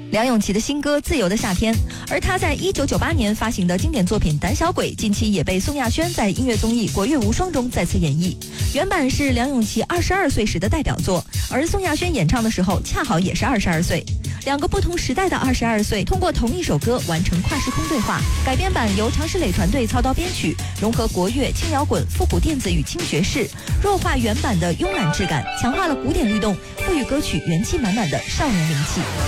梁咏琪的新歌《自由的夏天》，而她在1998年发行的经典作品《胆小鬼》，近期也被宋亚轩在音乐综艺《国乐无双》中再次演绎。原版是梁咏琪22岁时的代表作，而宋亚轩演唱的时候恰好也是22岁。两个不同时代的22岁，通过同一首歌完成跨时空对话。改编版由常石磊团队操刀编曲，融合国乐、轻摇滚、复古电子与轻爵士，弱化原版的慵懒质感，强化了古典律动，赋予歌曲元气满满的少年灵气。